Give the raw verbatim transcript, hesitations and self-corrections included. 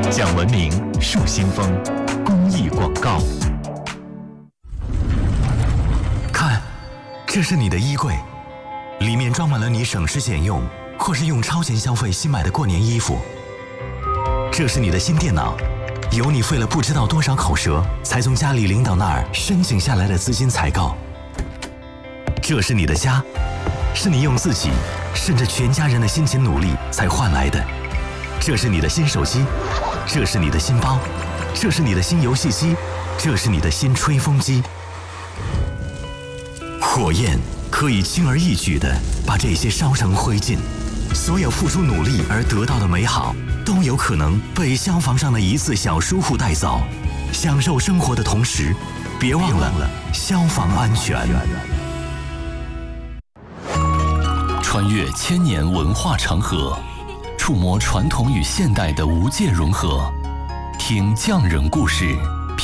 讲文明树新风，公益广告。看，这是你的衣柜，里面装满了你省吃俭用或是用超前消费新买的过年衣服。这是你的新电脑，有你费了不知道多少口舌才从家里领导那儿申请下来的资金采购。这是你的家，是你用自己甚至全家人的辛勤努力才换来的。这是你的新手机，这是你的新包，这是你的新游戏机，这是你的新吹风机。火焰可以轻而易举地把这些烧成灰烬，所有付出努力而得到的美好都有可能被消防上的一次小疏忽带走。享受生活的同时，别忘了消防安全。 穿越千年文化长河，触摸传统与现代的无界融合，听匠人故事，